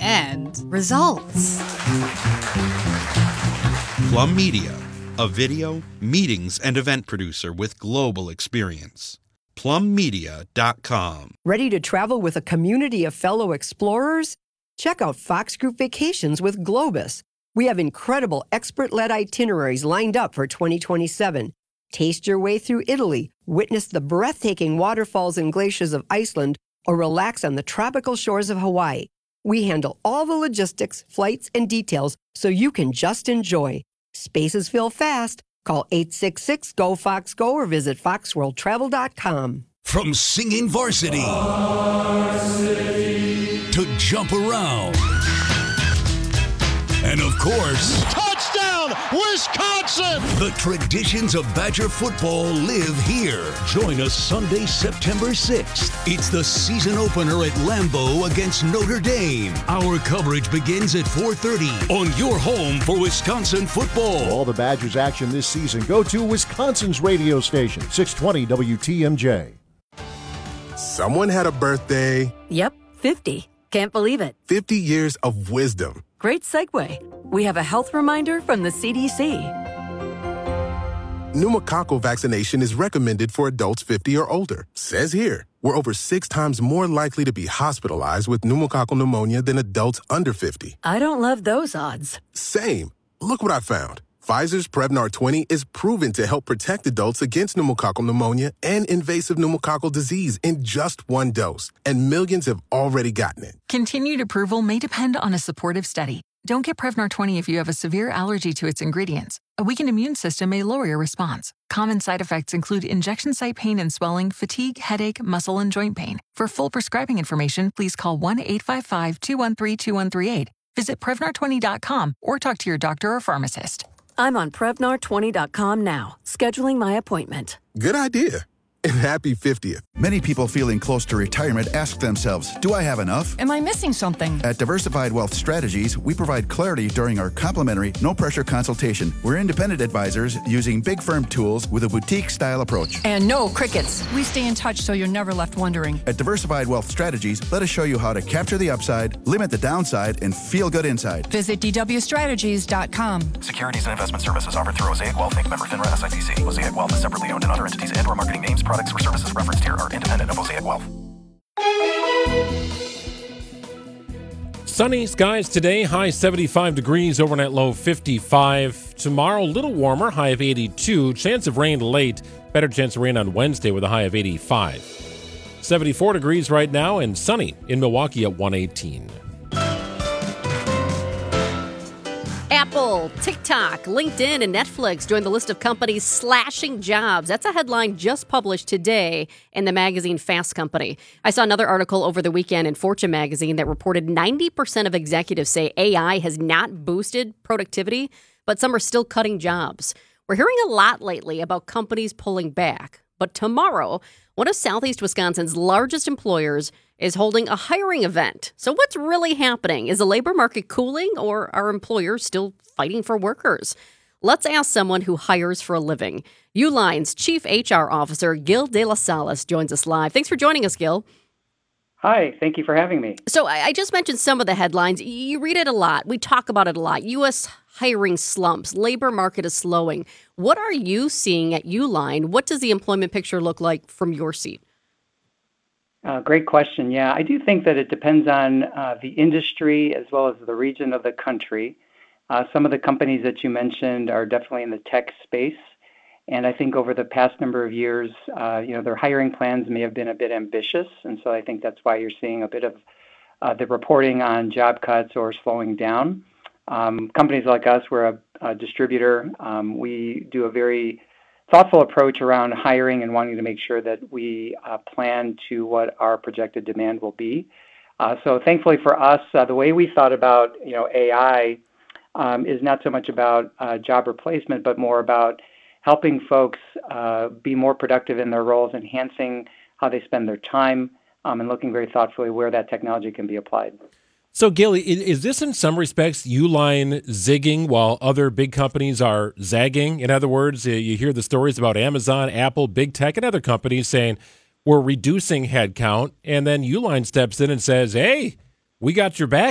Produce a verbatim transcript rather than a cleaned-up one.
and results. Plum Media, a video, meetings, and event producer with global experience. plum media dot com. Ready to travel with a community of fellow explorers? Check out Fox Group Vacations with Globus. We have incredible expert-led itineraries lined up for twenty twenty-seven. Taste your way through Italy, witness the breathtaking waterfalls and glaciers of Iceland, or relax on the tropical shores of Hawaii. We handle all the logistics, flights, and details so you can just enjoy. Spaces fill fast. Call eight six six, G O, Fox, Go or visit fox world travel dot com. From singing varsity, varsity to jump around, and of course, touchdown, Wisconsin! The traditions of Badger football live here. Join us Sunday, September sixth. It's the season opener at Lambeau against Notre Dame. Our coverage begins at four thirty on your home for Wisconsin football. For all the Badgers action this season, go to Wisconsin's radio station, six twenty W T M J. Someone had a birthday. Yep, fifty. Can't believe it. fifty years of wisdom. Great segue. We have a health reminder from the C D C. Pneumococcal vaccination is recommended for adults fifty or older. Says here, we're over six times more likely to be hospitalized with pneumococcal pneumonia than adults under fifty. I don't love those odds. Same. Look what I found. Pfizer's Prevnar twenty is proven to help protect adults against pneumococcal pneumonia and invasive pneumococcal disease in just one dose, and millions have already gotten it. Continued approval may depend on a supportive study. Don't get Prevnar twenty if you have a severe allergy to its ingredients. A weakened immune system may lower your response. Common side effects include injection site pain and swelling, fatigue, headache, muscle, and joint pain. For full prescribing information, please call one eight five five, two one three, two one three eight. Visit Prevnar twenty dot com or talk to your doctor or pharmacist. I'm on Prevnar twenty dot com now, scheduling my appointment. Good idea. And happy fiftieth. Many people feeling close to retirement ask themselves, do I have enough? Am I missing something? At Diversified Wealth Strategies, we provide clarity during our complimentary, no-pressure consultation. We're independent advisors using big firm tools with a boutique-style approach. And no crickets. We stay in touch so you're never left wondering. At Diversified Wealth Strategies, let us show you how to capture the upside, limit the downside, and feel good inside. Visit D W strategies dot com. Securities and investment services offered through Mosaic Wealth, Incorporated. Member FINRA S I P C. Mosaic Wealth is separately owned, and other entities and or marketing names, products, or services referenced here are independent of Mosaic Wealth. Sunny skies today, high seventy-five degrees, overnight low fifty-five. Tomorrow, a little warmer, high of eighty-two. Chance of rain late, better chance of rain on Wednesday with a high of eighty-five. seventy-four degrees right now and sunny in Milwaukee at one eighteen. Apple, TikTok, LinkedIn, and Netflix join the list of companies slashing jobs. That's a headline just published today in the magazine Fast Company. I saw another article over the weekend in Fortune magazine that reported ninety percent of executives say A I has not boosted productivity, but some are still cutting jobs. We're hearing a lot lately about companies pulling back. But tomorrow, one of Southeast Wisconsin's largest employers is holding a hiring event. So what's really happening? Is the labor market cooling, or are employers still fighting for workers? Let's ask someone who hires for a living. Uline's Chief H R Officer, Gil De La Salas, joins us live. Thanks for joining us, Gil. Hi, thank you for having me. So I just mentioned some of the headlines. You read it a lot. We talk about it a lot. U S hiring slumps. Labor market is slowing. What are you seeing at Uline? What does the employment picture look like from your seat? Uh, great question. Yeah, I do think that it depends on uh, the industry as well as the region of the country. Uh, some of the companies that you mentioned are definitely in the tech space. And I think over the past number of years, uh, you know, their hiring plans may have been a bit ambitious. And so I think that's why you're seeing a bit of uh, the reporting on job cuts or slowing down. Um, companies like us, we're a, a distributor. Um, we do a very thoughtful approach around hiring and wanting to make sure that we uh, plan to what our projected demand will be. Uh, so thankfully for us, uh, the way we thought about, you know, A I um, is not so much about uh, job replacement, but more about helping folks uh, be more productive in their roles, enhancing how they spend their time, um, and looking very thoughtfully where that technology can be applied. So, Gil, is this in some respects Uline zigging while other big companies are zagging? In other words, you hear the stories about Amazon, Apple, big tech, and other companies saying we're reducing headcount, and then Uline steps in and says, hey, we got your back